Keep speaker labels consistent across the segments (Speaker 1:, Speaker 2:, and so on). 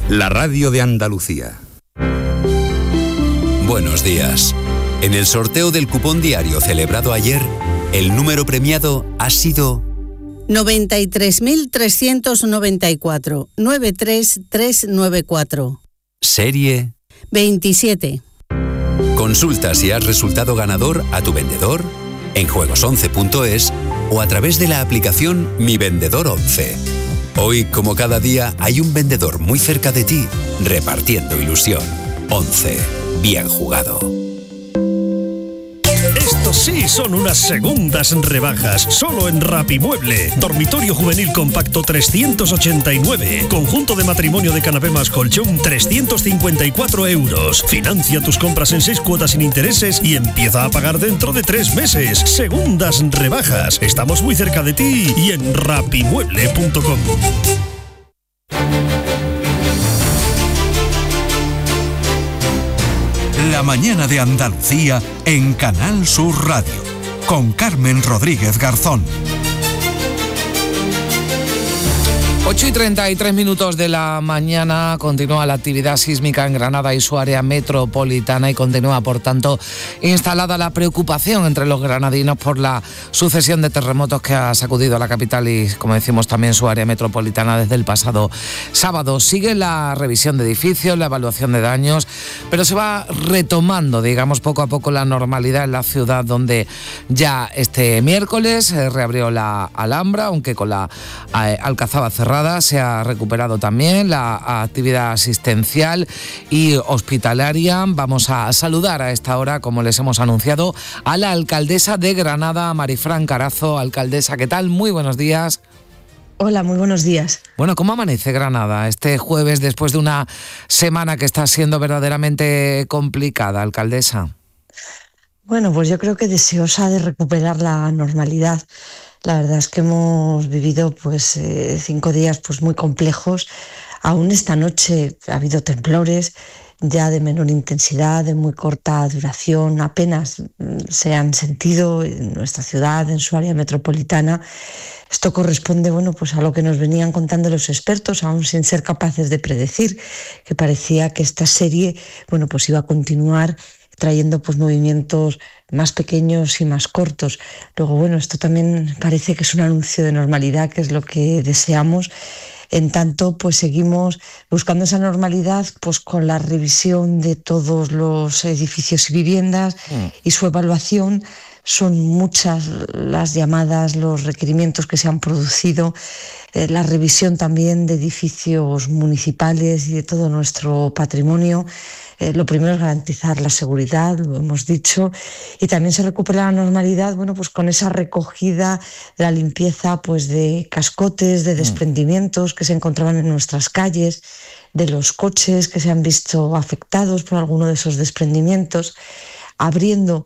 Speaker 1: la radio de Andalucía.
Speaker 2: Buenos días. En el sorteo del cupón diario celebrado ayer, el número premiado ha sido
Speaker 3: 93.394, 93394.
Speaker 2: Serie
Speaker 3: 27.
Speaker 2: Consulta si has resultado ganador a tu vendedor, en juegos11.es o a través de la aplicación Mi Vendedor 11. Hoy, como cada día, hay un vendedor muy cerca de ti, repartiendo ilusión. 11. Bien jugado.
Speaker 4: Estos sí son unas segundas rebajas, solo en Rapimueble. Dormitorio juvenil compacto 389. Conjunto de matrimonio de canapé más colchón 354 euros. Financia tus compras en 6 cuotas sin intereses y empieza a pagar dentro de 3 meses. Segundas rebajas. Estamos muy cerca de ti y en rapimueble.com.
Speaker 5: La mañana de Andalucía en Canal Sur Radio, con Carmen Rodríguez Garzón.
Speaker 6: 8:33 de la mañana, continúa la actividad sísmica en Granada y su área metropolitana y continúa, por tanto, instalada la preocupación entre los granadinos por la sucesión de terremotos que ha sacudido a la capital y, como decimos, también su área metropolitana desde el pasado sábado. Sigue la revisión de edificios, la evaluación de daños, pero se va retomando, digamos, poco a poco la normalidad en la ciudad, donde ya este miércoles reabrió la Alhambra, aunque con la Alcazaba cerrada. Se ha recuperado también la actividad asistencial y hospitalaria. Vamos a saludar a esta hora, como les hemos anunciado, a la alcaldesa de Granada, Marifran Carazo. Alcaldesa, ¿qué tal? Muy buenos días.
Speaker 7: Hola, muy buenos días.
Speaker 6: Bueno, ¿cómo amanece Granada este jueves después de una semana que está siendo verdaderamente complicada, alcaldesa?
Speaker 7: Bueno, pues yo creo que deseosa de recuperar la normalidad. La verdad es que hemos vivido 5 días muy complejos. Aún esta noche ha habido temblores ya de menor intensidad, de muy corta duración, apenas se han sentido en nuestra ciudad, en su área metropolitana. Esto corresponde a lo que nos venían contando los expertos, aún sin ser capaces de predecir, que parecía que esta serie iba a continuar trayendo movimientos más pequeños y más cortos. Luego, esto también parece que es un anuncio de normalidad, que es lo que deseamos. En tanto, seguimos buscando esa normalidad con la revisión de todos los edificios y viviendas y su evaluación. Son muchas las llamadas, los requerimientos que se han producido, la revisión también de edificios municipales y de todo nuestro patrimonio. Lo primero es garantizar la seguridad, lo hemos dicho, y también se recupera la normalidad, con esa recogida, la limpieza, de cascotes, de desprendimientos que se encontraban en nuestras calles, de los coches que se han visto afectados por alguno de esos desprendimientos, abriendo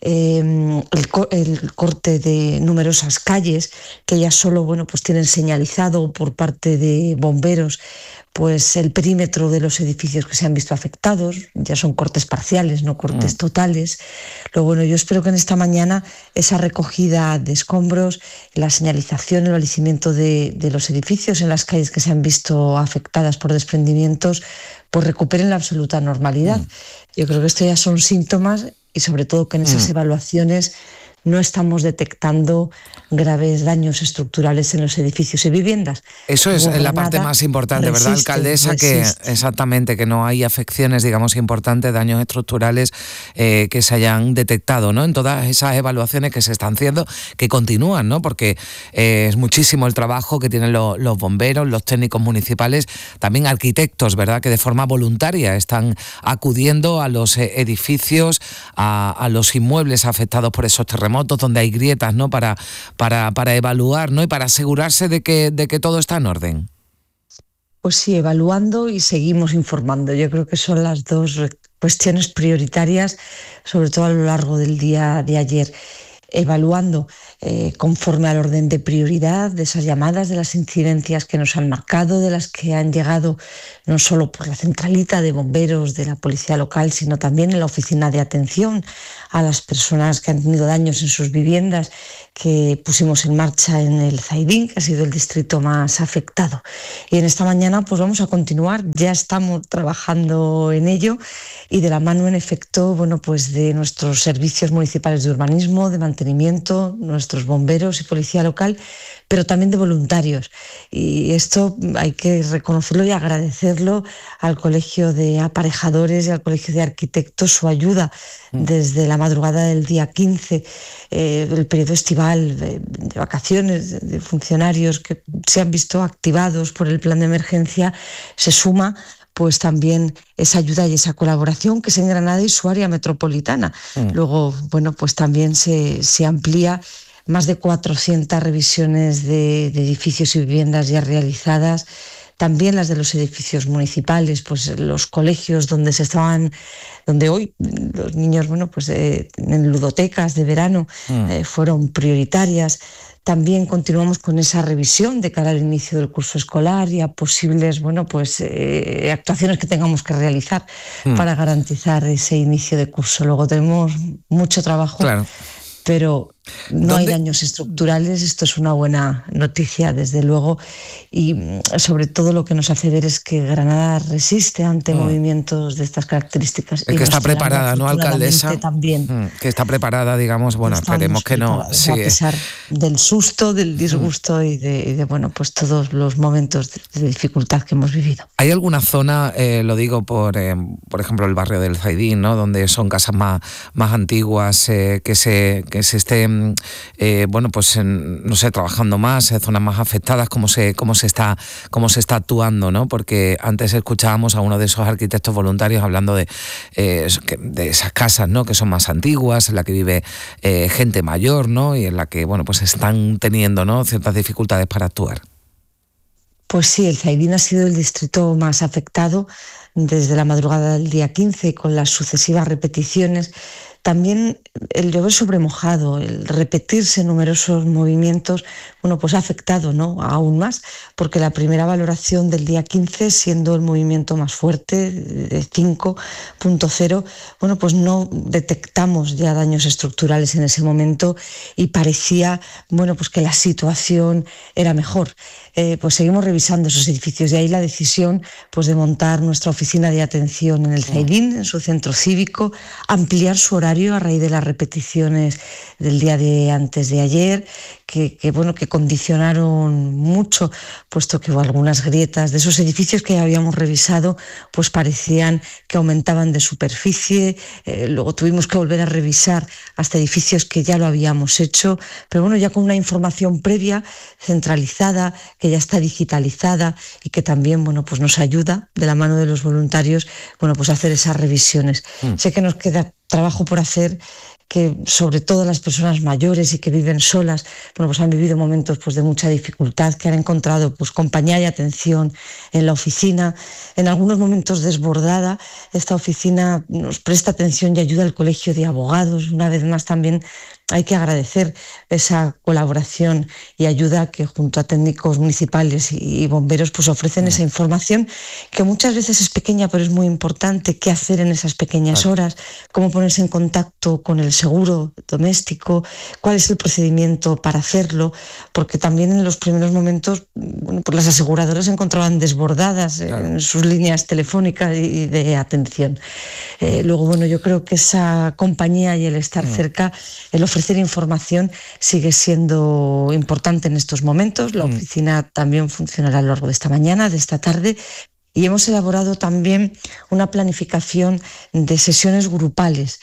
Speaker 7: el corte de numerosas calles que ya solo tienen señalizado por parte de bomberos el perímetro de los edificios que se han visto afectados. Ya son cortes parciales, no cortes totales. Luego, yo espero que en esta mañana esa recogida de escombros, la señalización, el valicimiento de los edificios en las calles que se han visto afectadas por desprendimientos, recuperen la absoluta normalidad. Yo creo que esto ya son síntomas y sobre todo que en esas evaluaciones no estamos detectando graves daños estructurales en los edificios y viviendas.
Speaker 6: Eso es la parte más importante, ¿verdad, alcaldesa? Que exactamente, que no hay afecciones, digamos, importantes, daños estructurales que se hayan detectado, ¿no? En todas esas evaluaciones que se están haciendo, que continúan, ¿no? Porque es muchísimo el trabajo que tienen los bomberos, los técnicos municipales, también arquitectos, ¿verdad? Que de forma voluntaria están acudiendo a los edificios, a los inmuebles afectados por esos terremotos, donde hay grietas, ¿no? Para evaluar, ¿no? Y para asegurarse de que todo está en orden.
Speaker 7: Pues sí, evaluando y seguimos informando. Yo creo que son las dos cuestiones prioritarias, sobre todo a lo largo del día de ayer. evaluando conforme al orden de prioridad de esas llamadas, de las incidencias que nos han marcado, de las que han llegado no solo por la centralita de bomberos de la policía local, sino también en la oficina de atención a las personas que han tenido daños en sus viviendas, que pusimos en marcha en el Zaidín, que ha sido el distrito más afectado. Y en esta mañana pues vamos a continuar, ya estamos trabajando en ello y de la mano, en efecto, bueno, pues de nuestros servicios municipales de urbanismo, de mantenimiento, nuestros bomberos y policía local, pero también de voluntarios. Y esto hay que reconocerlo y agradecerlo al Colegio de Aparejadores y al Colegio de Arquitectos, su ayuda desde la madrugada del día 15, el periodo estival de vacaciones, de funcionarios que se han visto activados por el plan de emergencia. Se suma pues también esa ayuda y esa colaboración que es en Granada y su área metropolitana. Luego, bueno, pues también se amplía. Más de 400 revisiones de edificios y viviendas ya realizadas, también las de los edificios municipales, pues los colegios donde hoy los niños, bueno, pues en ludotecas de verano fueron prioritarias. También continuamos con esa revisión de cara al inicio del curso escolar y a posibles, bueno, pues actuaciones que tengamos que realizar para garantizar ese inicio de curso. Luego tenemos mucho trabajo. Claro. Pero no hay daños estructurales, esto es una buena noticia, desde luego, y sobre todo lo que nos hace ver es que Granada resiste ante movimientos de estas características.
Speaker 6: Es que está preparada, ¿no, alcaldesa?
Speaker 7: También.
Speaker 6: Que está preparada, digamos, bueno, esperemos que no.
Speaker 7: Sí, a pesar del susto, del disgusto y de bueno, pues todos los momentos de dificultad que hemos vivido.
Speaker 6: ¿Hay alguna zona, lo digo por ejemplo, el barrio del Zaidín, ¿no?, donde son casas más antiguas, que se estén bueno, pues no sé, trabajando más, zonas más afectadas, cómo se está actuando, ¿no? Porque antes escuchábamos a uno de esos arquitectos voluntarios hablando de esas casas, ¿no?, que son más antiguas, en la que vive gente mayor, ¿no?, y en la que, bueno, pues están teniendo, ¿no?, ciertas dificultades para actuar.
Speaker 7: Pues sí, el Zaidín ha sido el distrito más afectado desde la madrugada del día 15, con las sucesivas repeticiones. También el llover sobre mojado, el repetirse numerosos movimientos, bueno, pues ha afectado, ¿no?, aún más, porque la primera valoración del día 15, siendo el movimiento más fuerte, de 5.0, bueno, pues no detectamos ya daños estructurales en ese momento y parecía, bueno, pues que la situación era mejor. Pues seguimos revisando esos edificios, y ahí la decisión, pues, de montar nuestra oficina de atención en el Zaidín, en su centro cívico, ampliar su horario a raíz de las repeticiones del día de antes de ayer, que condicionaron mucho, puesto que algunas grietas de esos edificios que ya habíamos revisado pues parecían que aumentaban de superficie. Luego tuvimos que volver a revisar hasta edificios que ya lo habíamos hecho, pero bueno, ya con una información previa, centralizada, que ya está digitalizada y que también, bueno, pues nos ayuda de la mano de los voluntarios, bueno, pues a hacer esas revisiones. Sé que nos queda trabajo por hacer, que sobre todo las personas mayores y que viven solas, bueno, pues han vivido momentos pues de mucha dificultad, que han encontrado pues compañía y atención en la oficina. En algunos momentos desbordada, esta oficina nos presta atención y ayuda al Colegio de Abogados. Una vez más también hay que agradecer esa colaboración y ayuda que junto a técnicos municipales y bomberos pues ofrecen esa información que muchas veces es pequeña, pero es muy importante. ¿Qué hacer en esas pequeñas horas? ¿Cómo ponerse en contacto con el seguro doméstico? ¿Cuál es el procedimiento para hacerlo? Porque también en los primeros momentos, bueno, pues las aseguradoras se encontraban desbordadas en sus líneas telefónicas y de atención. Luego, bueno, yo creo que esa compañía y el estar cerca, el ofrecer información sigue siendo importante en estos momentos. La oficina también funcionará a lo largo de esta mañana, de esta tarde, y hemos elaborado también una planificación de sesiones grupales.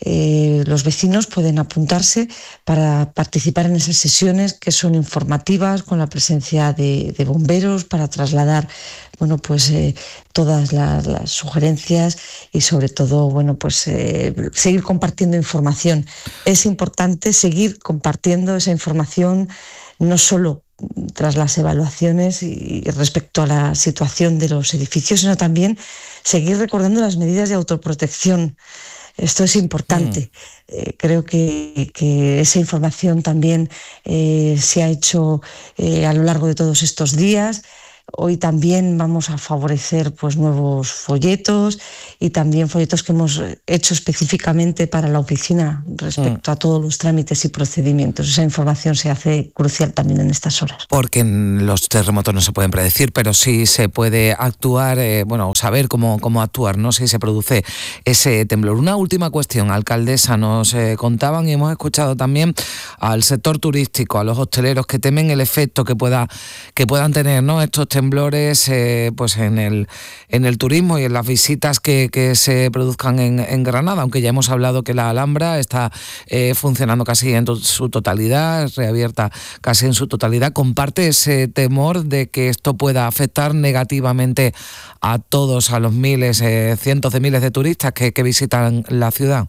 Speaker 7: Los vecinos pueden apuntarse para participar en esas sesiones, que son informativas, con la presencia de bomberos, para trasladar, bueno, pues todas las sugerencias y sobre todo, bueno, pues seguir compartiendo información. Es importante seguir compartiendo esa información, no solo tras las evaluaciones y respecto a la situación de los edificios, sino también seguir recordando las medidas de autoprotección. Esto es importante. Creo que esa información también se ha hecho a lo largo de todos estos días. Hoy también vamos a favorecer pues nuevos folletos y también folletos que hemos hecho específicamente para la oficina respecto a todos los trámites y procedimientos. Esa información se hace crucial también en estas horas.
Speaker 6: Porque los terremotos no se pueden predecir, pero sí se puede actuar, saber cómo actuar, ¿no? Si se produce ese temblor. Una última cuestión, alcaldesa, nos contaban y hemos escuchado también al sector turístico, a los hosteleros que temen el efecto que puedan tener, ¿no?, estos temblores pues en el turismo y en las visitas que se produzcan en Granada, aunque ya hemos hablado que la Alhambra está funcionando casi en su totalidad, reabierta casi en su totalidad. ¿Comparte ese temor de que esto pueda afectar negativamente a todos, a los miles, cientos de miles de turistas que visitan la ciudad?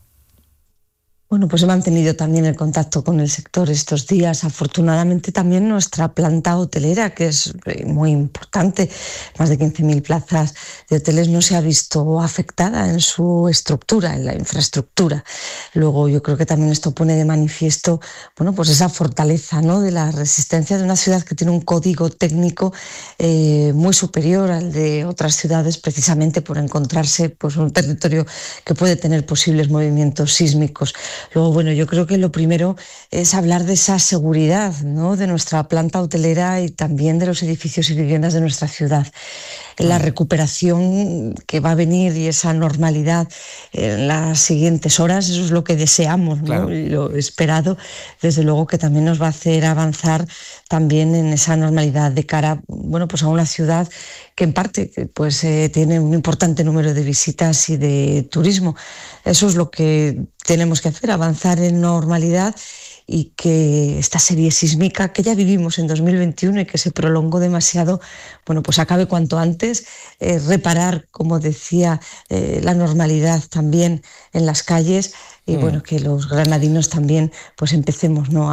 Speaker 7: Bueno, pues he mantenido también el contacto con el sector estos días. Afortunadamente también nuestra planta hotelera, que es muy importante, más de 15.000 plazas de hoteles, no se ha visto afectada en su estructura, en la infraestructura. Luego yo creo que también esto pone de manifiesto, pues esa fortaleza, ¿no?, de la resistencia de una ciudad que tiene un código técnico muy superior al de otras ciudades, precisamente por encontrarse pues un territorio que puede tener posibles movimientos sísmicos. Luego, yo creo que lo primero es hablar de esa seguridad, ¿no?, de nuestra planta hotelera y también de los edificios y viviendas de nuestra ciudad. La recuperación que va a venir y esa normalidad en las siguientes horas, eso es lo que deseamos, ¿no? Claro. Y lo esperado, desde luego, que también nos va a hacer avanzar también en esa normalidad de cara, pues a una ciudad que en parte pues tiene un importante número de visitas y de turismo. Eso es lo que tenemos que hacer, avanzar en normalidad y que esta serie sísmica que ya vivimos en 2021 y que se prolongó demasiado, pues acabe cuanto antes, reparar, como decía, la normalidad también en las calles y que los granadinos también pues empecemos, ¿no?,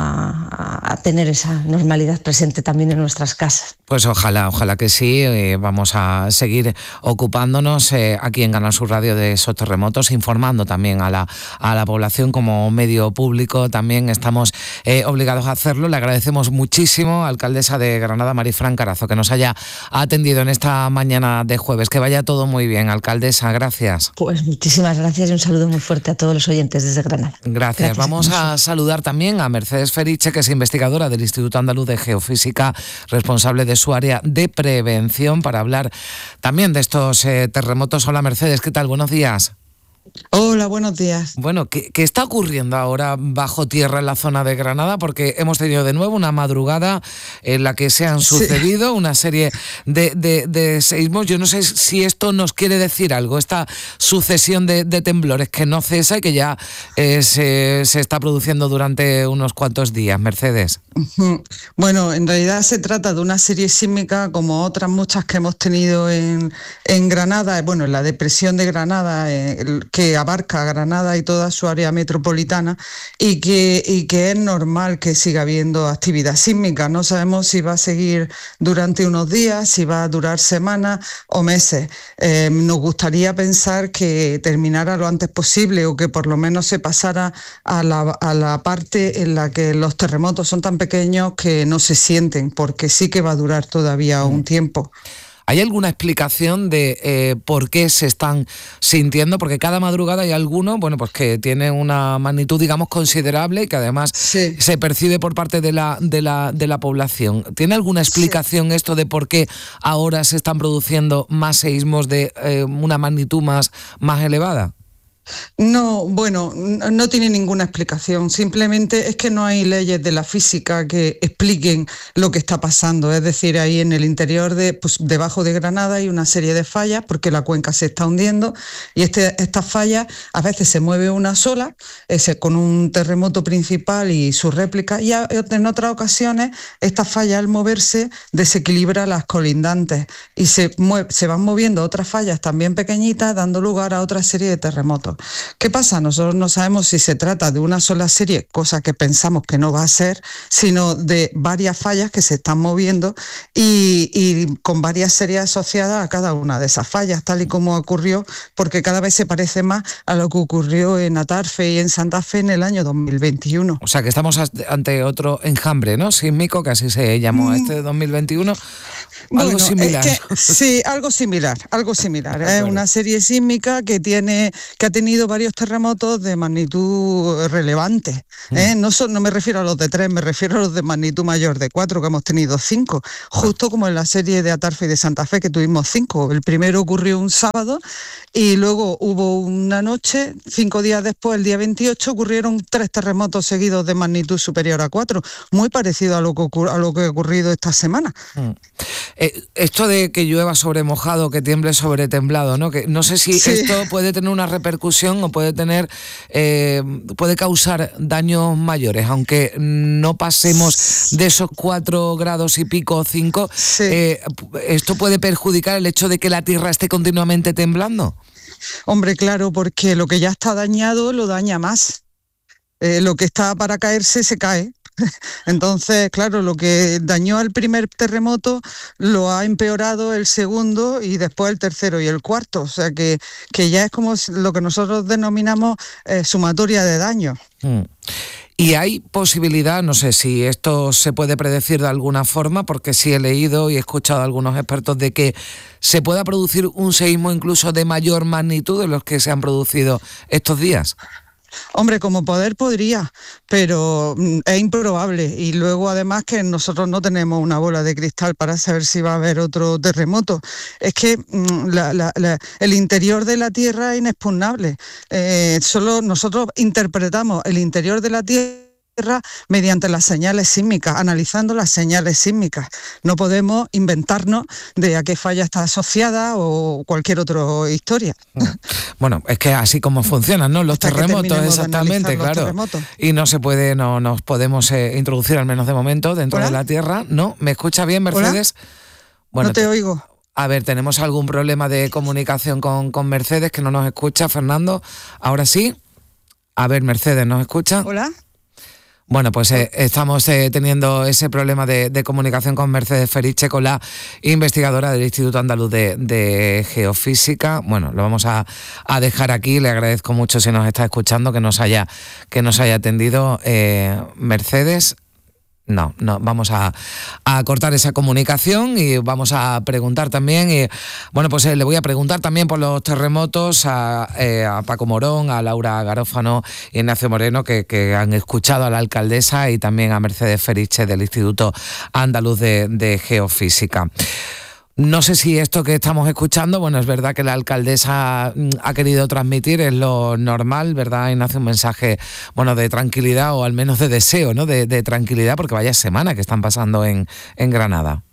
Speaker 7: a tener esa normalidad presente también en nuestras casas.
Speaker 6: Pues ojalá que sí. Vamos a seguir ocupándonos aquí en Canal Sur Radio de esos terremotos, informando también a la población como medio público. También estamos obligados a hacerlo. Le agradecemos muchísimo, alcaldesa de Granada, Marifran Carazo, que nos haya atendido en esta mañana de jueves. Que vaya todo muy bien, alcaldesa. Gracias.
Speaker 7: Pues muchísimas gracias y un saludo muy fuerte a todos los oyentes desde Granada.
Speaker 6: Gracias. Vamos a saludar también a Mercedes Feriche, que es investigadora del Instituto Andaluz de Geofísica, responsable de su área de prevención, para hablar también de estos terremotos. Hola, Mercedes, ¿qué tal? Buenos días.
Speaker 8: Hola, buenos días.
Speaker 6: Bueno, ¿qué está ocurriendo ahora bajo tierra en la zona de Granada? Porque hemos tenido de nuevo una madrugada en la que se han sucedido una serie de seísmos. Yo no sé si esto nos quiere decir algo, esta sucesión de temblores que no cesa y que ya se está produciendo durante unos cuantos días. Mercedes.
Speaker 8: Bueno, en realidad se trata de una serie sísmica como otras muchas que hemos tenido en Granada, en la depresión de Granada, que abarca Granada y toda su área metropolitana y que es normal que siga habiendo actividad sísmica. No sabemos si va a seguir durante unos días, si va a durar semanas o meses. Nos gustaría pensar que terminara lo antes posible o que por lo menos se pasara a la parte en la que los terremotos son tan pequeños que no se sienten, porque sí que va a durar todavía un tiempo.
Speaker 6: ¿Hay alguna explicación de por qué se están sintiendo? Porque cada madrugada hay alguno, pues que tiene una magnitud, digamos, considerable y que además se percibe por parte de la población. ¿Tiene alguna explicación esto de por qué ahora se están produciendo más seísmos de una magnitud más elevada?
Speaker 8: No, no tiene ninguna explicación. Simplemente es que no hay leyes de la física que expliquen lo que está pasando. Es decir, ahí en el interior debajo de Granada hay una serie de fallas porque la cuenca se está hundiendo y estas fallas a veces se mueve una sola, con un terremoto principal y su réplica, y en otras ocasiones esta falla al moverse desequilibra las colindantes y se van moviendo otras fallas también pequeñitas, dando lugar a otra serie de terremotos. terremotos. ¿Qué pasa? Nosotros no sabemos si se trata de una sola serie, cosa que pensamos que no va a ser, sino de varias fallas que se están moviendo y con varias series asociadas a cada una de esas fallas, tal y como ocurrió, porque cada vez se parece más a lo que ocurrió en Atarfe y en Santa Fe en el año 2021.
Speaker 6: O sea que estamos ante otro enjambre, ¿no? Sísmico, que así se llamó este de 2021. Algo similar.
Speaker 8: Sí, algo similar. Es una serie sísmica que ha tenido varios terremotos de magnitud relevante. No me refiero a los de 3, me refiero a los de magnitud mayor de 4, que hemos tenido 5, justo como en la serie de Atarfe y de Santa Fe, que tuvimos 5. El primero ocurrió un sábado y luego hubo una noche, 5 días después, el día 28, ocurrieron 3 terremotos seguidos de magnitud superior a 4, muy parecido a lo que ha ocurrido esta semana.
Speaker 6: Esto de que llueva sobre mojado, que tiemble sobre temblado, ¿no? Que no sé si esto puede tener una repercusión o puede causar daños mayores, aunque no pasemos de esos 4 grados y pico, 5. ¿Esto puede perjudicar el hecho de que la Tierra esté continuamente temblando?
Speaker 8: Hombre, claro, porque lo que ya está dañado lo daña más. Lo que está para caerse se cae. Entonces, claro, lo que dañó al primer terremoto lo ha empeorado el segundo y después el tercero y el cuarto. O sea que ya es como lo que nosotros denominamos sumatoria de daños.
Speaker 6: Y hay posibilidad, no sé si esto se puede predecir de alguna forma, porque sí he leído y he escuchado a algunos expertos de que se pueda producir un seísmo incluso de mayor magnitud de los que se han producido estos días.
Speaker 8: Hombre, como poder podría, pero es improbable. Y luego además que nosotros no tenemos una bola de cristal para saber si va a haber otro terremoto. Es que el interior de la Tierra es inexpugnable. Solo nosotros interpretamos el interior de la Tierra mediante las señales sísmicas, analizando las señales sísmicas. No podemos inventarnos de a qué falla está asociada o cualquier otra historia.
Speaker 6: Bueno, es que así como funcionan, ¿no? Los terremotos, exactamente, claro. Y no se puede, no nos podemos introducir, al menos de momento, dentro de la Tierra. ¿No? ¿Me escucha bien, Mercedes?
Speaker 8: ¿Hola?
Speaker 6: Bueno,
Speaker 8: no te oigo.
Speaker 6: A ver, tenemos algún problema de comunicación con Mercedes, que no nos escucha, Fernando. Ahora sí. A ver, Mercedes, ¿nos escucha?
Speaker 8: Hola.
Speaker 6: Bueno, pues estamos teniendo ese problema de comunicación con Mercedes Feriche, con la investigadora del Instituto Andaluz de Geofísica. Bueno, lo vamos a dejar aquí. Le agradezco mucho si nos está escuchando que nos haya atendido. Mercedes, no, vamos a cortar esa comunicación y vamos a preguntar también. Y bueno, pues le voy a preguntar también por los terremotos a Paco Morón, a Laura Garófano y Ignacio Moreno, que han escuchado a la alcaldesa, y también a Mercedes Feriche del Instituto Andaluz de Geofísica. No sé si esto que estamos escuchando, bueno, es verdad que la alcaldesa ha querido transmitir, es lo normal, ¿verdad, Ignacio? Un mensaje, bueno, de tranquilidad, o al menos de deseo, ¿no? De tranquilidad, porque vaya semana que están pasando en Granada.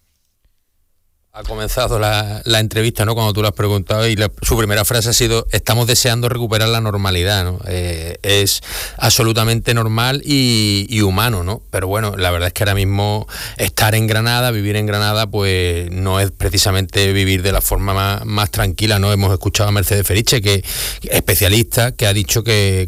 Speaker 9: Ha comenzado la entrevista, ¿no? Cuando tú lo has preguntado, y su primera frase ha sido: estamos deseando recuperar la normalidad, ¿no? Es absolutamente normal y humano, ¿no? Pero bueno, la verdad es que ahora mismo estar en Granada, vivir en Granada, pues no es precisamente vivir de la forma más tranquila, ¿no? Hemos escuchado a Mercedes Feriche, que especialista, que ha dicho que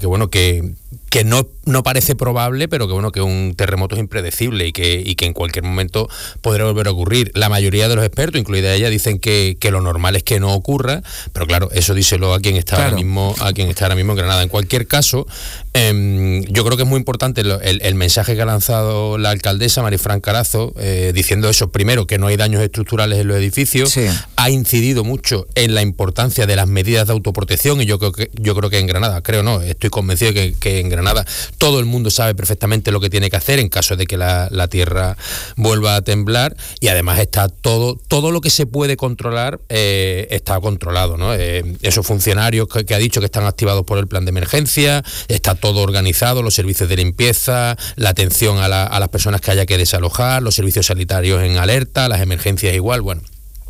Speaker 9: no parece probable, pero que bueno, que un terremoto es impredecible y que en cualquier momento podrá volver a ocurrir. La mayoría de los expertos, incluida ella, dicen que lo normal es que no ocurra, pero claro, eso díselo a quien está ahora mismo en Granada. En cualquier caso, yo creo que es muy importante el mensaje que ha lanzado la alcaldesa Marifran Carazo, diciendo eso: primero, que no hay daños estructurales en los edificios. Sí. Ha incidido mucho en la importancia de las medidas de autoprotección, y yo creo que en Granada, estoy convencido de que en Granada todo el mundo sabe perfectamente lo que tiene que hacer en caso de que la tierra vuelva a temblar, y además está todo lo que se puede controlar, está controlado, ¿no? Esos funcionarios que ha dicho que están activados por el plan de emergencia, está todo organizado, los servicios de limpieza, la atención a las personas que haya que desalojar, los servicios sanitarios en alerta, las emergencias igual. Bueno,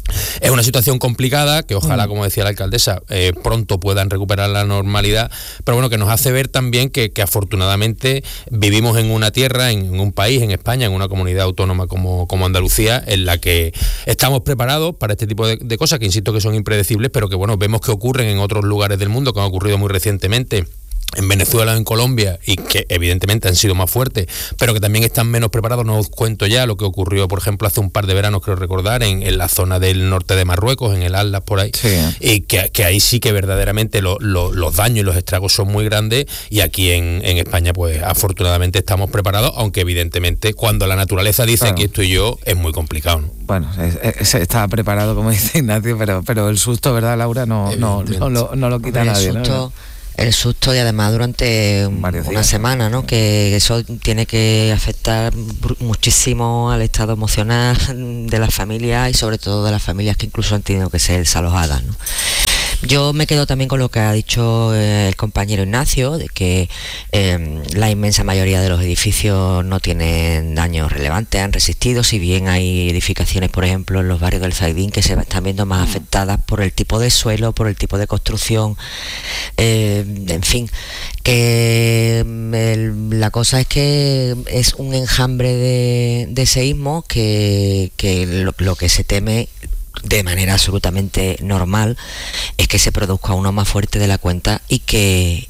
Speaker 9: Es una situación complicada que ojalá, como decía la alcaldesa, pronto puedan recuperar la normalidad, pero bueno, que nos hace ver también que afortunadamente vivimos en una tierra, en un país, en España, en una comunidad autónoma como Andalucía, en la que estamos preparados para este tipo de cosas, que insisto que son impredecibles, pero que bueno, vemos que ocurren en otros lugares del mundo, que han ocurrido muy recientemente en Venezuela o en Colombia, y que evidentemente han sido más fuertes, pero que también están menos preparados. No os cuento ya lo que ocurrió, por ejemplo, hace un par de veranos, creo recordar, en la zona del norte de Marruecos, en el Atlas, por ahí, y que ahí sí que verdaderamente los daños y los estragos son muy grandes, y aquí en España, pues afortunadamente estamos preparados, aunque evidentemente cuando la naturaleza dice aquí estoy yo, es muy complicado, ¿no?
Speaker 6: Bueno, se está preparado, como dice Ignacio, pero el susto, ¿verdad, Laura? No lo quita nadie, ¿no?
Speaker 10: El susto, y además durante una semana, ¿no? Que eso tiene que afectar muchísimo al estado emocional de las familias, y sobre todo de las familias que incluso han tenido que ser desalojadas, ¿no? Yo me quedo también con lo que ha dicho el compañero Ignacio, de que la inmensa mayoría de los edificios no tienen daños relevantes, han resistido, si bien hay edificaciones, por ejemplo, en los barrios del Zaidín, que se están viendo más afectadas por el tipo de suelo, por el tipo de construcción, en fin, que la cosa es que es un enjambre de seísmos que lo que se teme de manera absolutamente normal es que se produzca uno más fuerte de la cuenta y que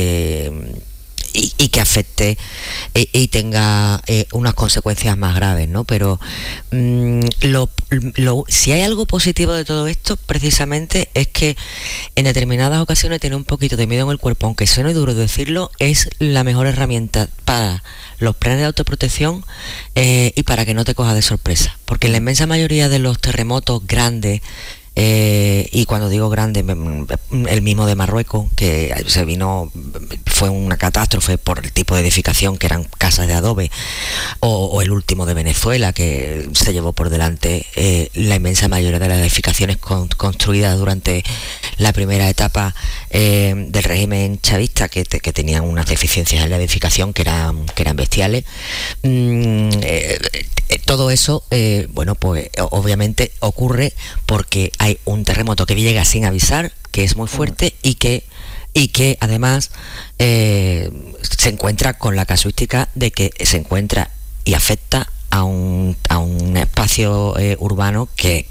Speaker 10: afecte y tenga unas consecuencias más graves, ¿no? Pero si hay algo positivo de todo esto, precisamente es que en determinadas ocasiones tener un poquito de miedo en el cuerpo, aunque suene duro decirlo, es la mejor herramienta para los planes de autoprotección y para que no te coja de sorpresa, porque en la inmensa mayoría de los terremotos grandes, y cuando digo grande, el mismo de Marruecos, que fue una catástrofe por el tipo de edificación, que eran casas de adobe, o el último de Venezuela, que se llevó por delante la inmensa mayoría de las edificaciones construidas durante la primera etapa del régimen chavista, que tenían unas deficiencias en la edificación que eran bestiales. Todo eso, pues obviamente ocurre porque hay un terremoto que llega sin avisar, que es muy fuerte y que además se encuentra con la casuística de que se encuentra y afecta a un espacio urbano que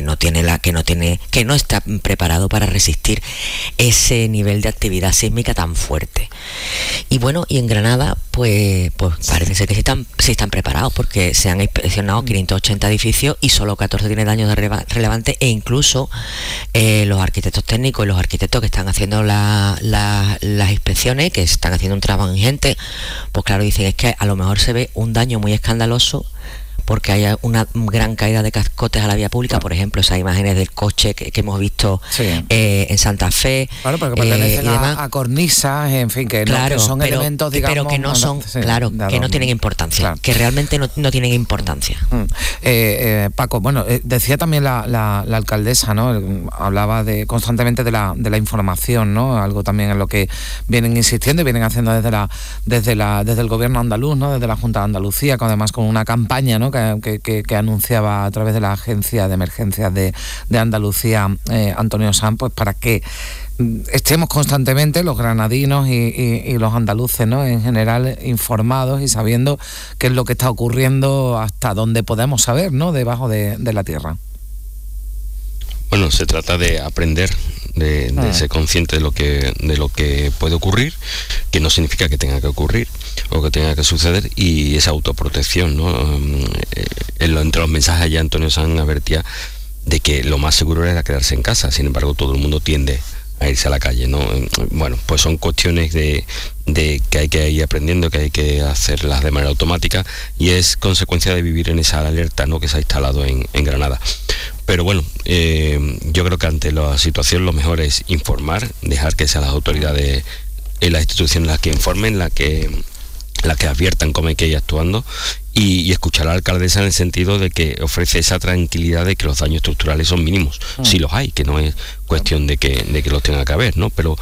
Speaker 10: no está preparado para resistir ese nivel de actividad sísmica tan fuerte. Y bueno, y en Granada pues parece ser que sí están preparados, porque se han inspeccionado 580 edificios y solo 14 tienen daños relevantes, e incluso los arquitectos técnicos y los arquitectos que están haciendo las inspecciones, que están haciendo un trabajo ingente, pues claro, dicen es que a lo mejor se ve un daño muy escandaloso porque hay una gran caída de cascotes a la vía pública, por ejemplo, esas imágenes del coche que hemos visto en Santa Fe.
Speaker 6: Claro, porque pertenecen a cornisas, en fin, que,
Speaker 10: claro,
Speaker 6: no, que son elementos, digamos...
Speaker 10: Pero que no son, que no tienen importancia, que realmente no tienen importancia.
Speaker 6: Paco, bueno, decía también la alcaldesa, ¿no? Hablaba constantemente de la información, ¿no? Algo también en lo que vienen insistiendo y vienen haciendo desde el gobierno andaluz, ¿no? Desde la Junta de Andalucía, además con una campaña, ¿no? Que anunciaba a través de la Agencia de Emergencias de Andalucía, Antonio Sanz, pues para que estemos constantemente los granadinos y los andaluces, ¿no? En general informados y sabiendo qué es lo que está ocurriendo, hasta donde podemos saber, ¿no? Debajo de la tierra.
Speaker 11: Bueno, se trata de aprender, de ser consciente de lo que puede ocurrir, que no significa que tenga que ocurrir o que tenga que suceder, y esa autoprotección, ¿no? Entre los mensajes ya Antonio Sanz advertía de que lo más seguro era quedarse en casa. Sin embargo, todo el mundo tiende a irse a la calle, ¿no? Bueno, pues son cuestiones de que hay que ir aprendiendo, que hay que hacerlas de manera automática, y es consecuencia de vivir en esa alerta, ¿no? Que se ha instalado en Granada. Pero bueno, yo creo que ante la situación lo mejor es informar, dejar que sean las autoridades y las instituciones las que informen, las que adviertan cómo hay que ir actuando, y escuchar a la alcaldesa en el sentido de que ofrece esa tranquilidad de que los daños estructurales son mínimos, si los hay, que no es cuestión de que los tenga que haber, ¿no? Pero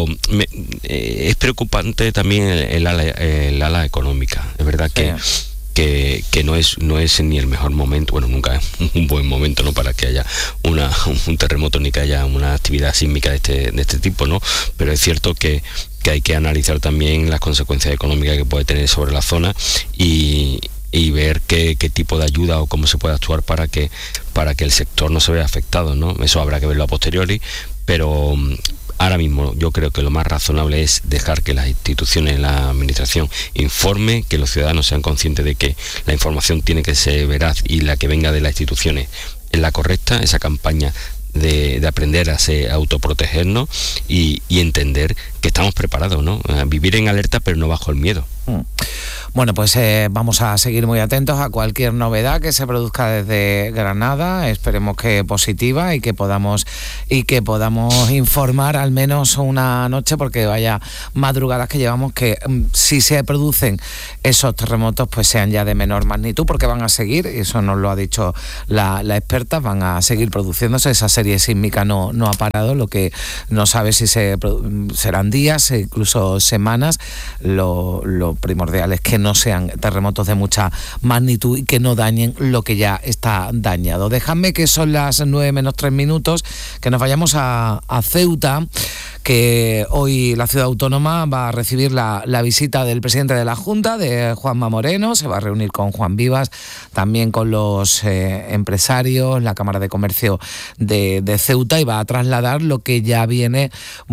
Speaker 11: es preocupante también el ala económica. Es verdad que no es ni el mejor momento, bueno, nunca es un buen momento, ¿no?, para que haya un terremoto ni que haya una actividad sísmica de este tipo, ¿no? Pero es cierto que hay que analizar también las consecuencias económicas que puede tener sobre la zona y ver qué tipo de ayuda o cómo se puede actuar para que el sector no se vea afectado, ¿no? Eso habrá que verlo a posteriori, pero ahora mismo yo creo que lo más razonable es dejar que las instituciones, la administración informe, que los ciudadanos sean conscientes de que la información tiene que ser veraz y la que venga de las instituciones es la correcta, esa campaña de aprender a autoprotegernos y entender que estamos preparados, ¿no? Vivir en alerta pero no bajo el miedo.
Speaker 6: Bueno, pues vamos a seguir muy atentos a cualquier novedad que se produzca desde Granada. Esperemos que positiva y que podamos informar al menos una noche, porque vaya madrugadas que llevamos, que si se producen esos terremotos pues sean ya de menor magnitud, porque van a seguir, y eso nos lo ha dicho la experta, van a seguir produciéndose. Esa serie sísmica no ha parado, lo que no sabe si serán días, incluso semanas. Lo primordial es que no sean terremotos de mucha magnitud y que no dañen lo que ya está dañado. Dejadme que son las 9 menos 3 minutos, que nos vayamos a Ceuta, que hoy la ciudad autónoma va a recibir la visita del presidente de la Junta, de Juanma Moreno. Se va a reunir con Juan Vivas, también con los empresarios, la Cámara de Comercio de Ceuta, y va a trasladar lo que ya viene,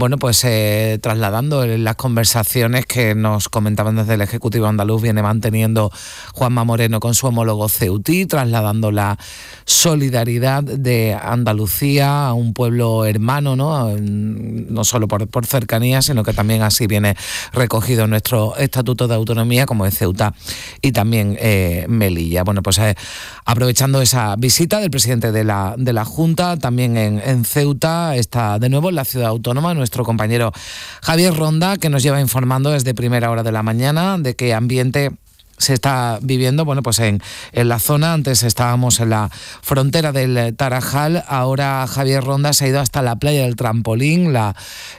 Speaker 6: trasladando en las conversaciones que nos comentaban desde el Ejecutivo andaluz, viene manteniendo Juanma Moreno con su homólogo ceutí, trasladando la solidaridad de Andalucía a un pueblo hermano, no solo por cercanía, sino que también así viene recogido en nuestro Estatuto de Autonomía, como es Ceuta y también Melilla. Bueno, pues aprovechando esa visita del presidente de la Junta, también en Ceuta está de nuevo en la ciudad autónoma nuestro compañero Javier Ronda, que nos lleva informando desde primera hora de la mañana de qué ambiente se está viviendo, en la zona. Antes estábamos en la frontera del Tarajal, ahora Javier Ronda se ha ido hasta la playa del Trampolín, la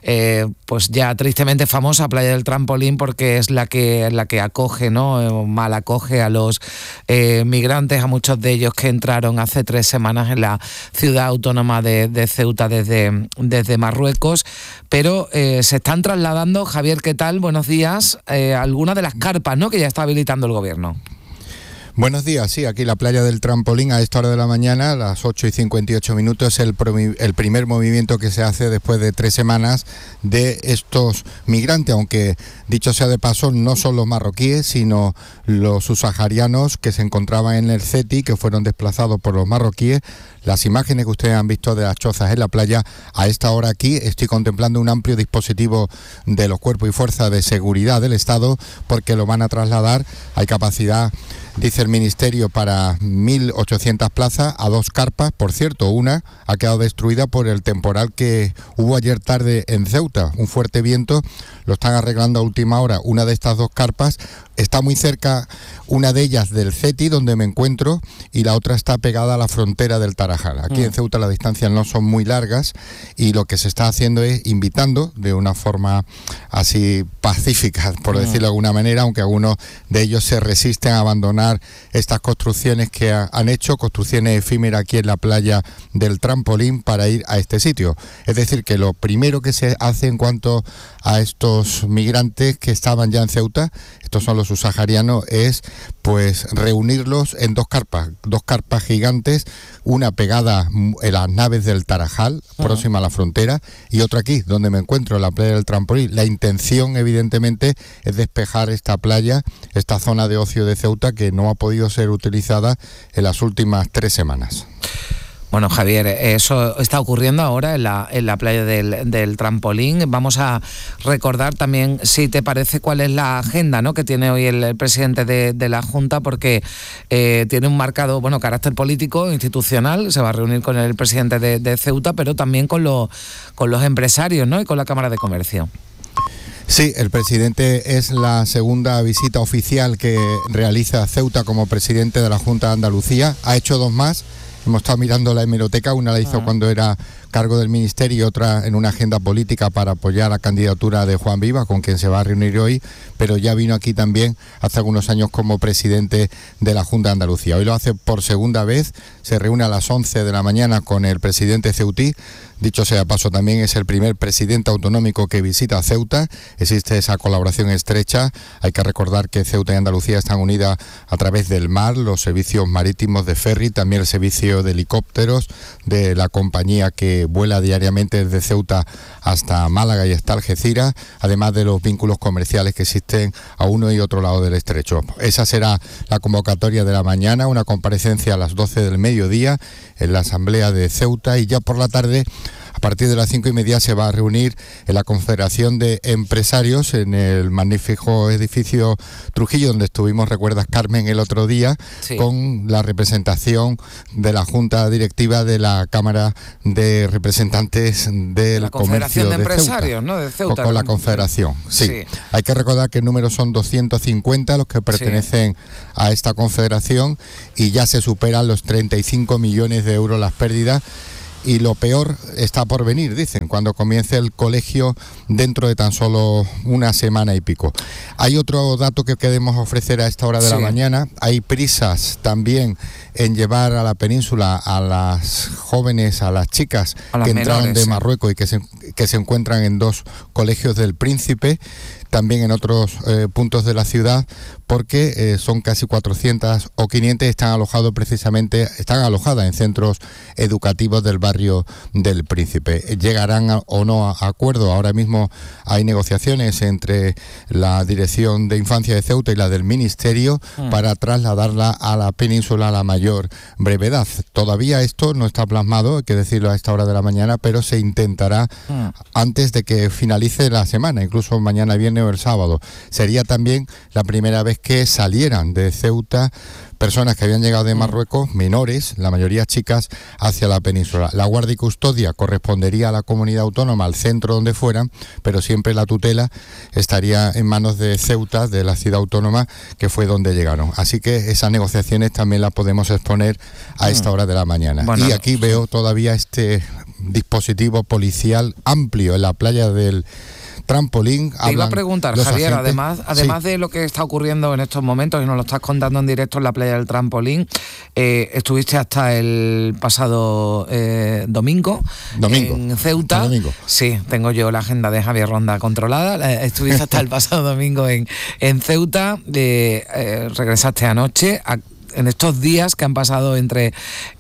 Speaker 6: ya tristemente famosa playa del Trampolín, porque es la que acoge, mal acoge a los migrantes, a muchos de ellos que entraron hace 3 semanas en la ciudad autónoma de Ceuta desde Marruecos, pero se están trasladando. Javier, ¿qué tal? Buenos días. Algunas de las carpas, que ya está habilitando el gobierno.
Speaker 12: Buenos días, sí, aquí la playa del Trampolín a esta hora de la mañana, a las 8:58 minutos, el primer movimiento que se hace después de 3 semanas de estos migrantes, aunque dicho sea de paso, no son los marroquíes, sino los subsaharianos que se encontraban en el CETI, que fueron desplazados por los marroquíes. Las imágenes que ustedes han visto de las chozas en la playa, a esta hora aquí estoy contemplando un amplio dispositivo de los cuerpos y fuerzas de seguridad del Estado, porque lo van a trasladar. Hay capacidad, dice el Ministerio, para 1.800 plazas a 2 carpas. Por cierto, una ha quedado destruida por el temporal que hubo ayer tarde en Ceuta, un fuerte viento. Lo están arreglando a última hora. Una de estas 2 carpas está muy cerca, una de ellas del CETI, donde me encuentro, y la otra está pegada a la frontera del Tarajal. Aquí en Ceuta las distancias no son muy largas, y lo que se está haciendo es invitando de una forma así pacífica, por decirlo de alguna manera, aunque algunos de ellos se resisten a abandonar estas construcciones que han hecho, construcciones efímeras aquí en la playa del Trampolín, para ir a este sitio. Es decir, que lo primero que se hace en cuanto a estos migrantes que estaban ya en Ceuta, estos son los subsaharianos, es reunirlos en 2 carpas gigantes, una pegada en las naves del Tarajal, próxima a la frontera, y otra aquí, donde me encuentro, en la playa del Trampolín. La intención, evidentemente, es despejar esta playa, esta zona de ocio de Ceuta, que no ha podido ser utilizada en las últimas 3 semanas.
Speaker 6: Bueno, Javier, eso está ocurriendo ahora en la playa del Trampolín. Vamos a recordar también, si te parece, cuál es la agenda, que tiene hoy el presidente de la Junta, porque tiene un marcado carácter político, institucional. Se va a reunir con el presidente de Ceuta, pero también con los empresarios, y con la Cámara de Comercio.
Speaker 12: Sí, el presidente es la segunda visita oficial que realiza Ceuta como presidente de la Junta de Andalucía. Ha hecho 2 más. hemos estado mirando la hemeroteca, una la hizo cuando era cargo del ministerio y otra en una agenda política para apoyar la candidatura de Juan Viva, con quien se va a reunir hoy, pero ya vino aquí también hace algunos años como presidente de la Junta de Andalucía. Hoy lo hace por segunda vez, se reúne a las 11 de la mañana con el presidente ceutí. Dicho sea paso, también es el primer presidente autonómico que visita Ceuta. Existe esa colaboración estrecha. Hay que recordar que Ceuta y Andalucía están unidas a través del mar, los servicios marítimos de ferry, también el servicio de helicópteros de la compañía que vuela diariamente desde Ceuta hasta Málaga y hasta Algeciras, además de los vínculos comerciales que existen a uno y otro lado del estrecho. Esa será la convocatoria de la mañana, una comparecencia a las 12 del mediodía en la Asamblea de Ceuta, y ya por la tarde, a partir de las 5:30, se va a reunir en la Confederación de Empresarios en el magnífico edificio Trujillo, donde estuvimos, recuerdas, Carmen, el otro día, sí, con la representación de la Junta Directiva de la Cámara de Representantes del
Speaker 6: la
Speaker 12: Comercio
Speaker 6: de Empresarios,
Speaker 12: Ceuta,
Speaker 6: ¿no? De Ceuta.
Speaker 12: Con la Confederación, sí. Hay que recordar que el número son 250 los que pertenecen a esta confederación, y ya se superan los 35 millones de euros las pérdidas. Y lo peor está por venir, dicen, cuando comience el colegio dentro de tan solo una semana y pico. Hay otro dato que queremos ofrecer a esta hora de la mañana. Hay prisas también en llevar a la península a las jóvenes, a las chicas que entraron de Marruecos y que se encuentran en 2 colegios del Príncipe, también en otros puntos de la ciudad, porque son casi 400 o 500, están alojadas en centros educativos del barrio del Príncipe. ¿Llegarán o no a acuerdo? Ahora mismo hay negociaciones entre la Dirección de Infancia de Ceuta y la del Ministerio para trasladarla a la península a la mayor brevedad. Todavía esto no está plasmado, hay que decirlo a esta hora de la mañana, pero se intentará antes de que finalice la semana, incluso mañana viernes o el sábado. Sería también la primera vez que salieran de Ceuta personas que habían llegado de Marruecos, menores, la mayoría chicas, hacia la península. La guardia y custodia correspondería a la comunidad autónoma, al centro donde fueran, pero siempre la tutela estaría en manos de Ceuta, de la ciudad autónoma, que fue donde llegaron. Así que esas negociaciones también las podemos exponer a esta hora de la mañana. Bueno, y aquí veo todavía este dispositivo policial amplio en la playa del Trampolín.
Speaker 6: Te iba a preguntar, Javier, además de lo que está ocurriendo en estos momentos, y nos lo estás contando en directo en la playa del Trampolín, estuviste hasta el pasado domingo en Ceuta.
Speaker 12: Domingo.
Speaker 6: Sí, tengo yo la agenda de Javier Ronda controlada. Estuviste hasta el pasado domingo en Ceuta, regresaste anoche. En estos días que han pasado entre